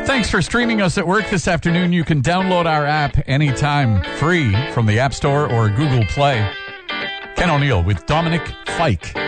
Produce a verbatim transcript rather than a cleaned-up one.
Thanks for streaming us at work this afternoon. You can download our app anytime, free, from the App Store or Google Play. Ken O'Neill with Dominic Fike.